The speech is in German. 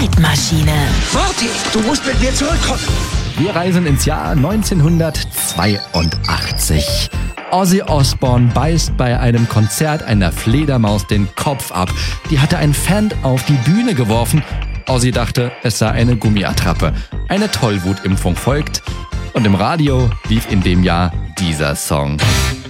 Zeitmaschine. Marty, du musst mit mir zurückkommen. Wir reisen ins Jahr 1982. Ozzy Osbourne beißt bei einem Konzert einer Fledermaus den Kopf ab. Die hatte ein Fan auf die Bühne geworfen. Ozzy dachte, es sei eine Gummiattrappe. Eine Tollwutimpfung folgt und im Radio lief in dem Jahr dieser Song.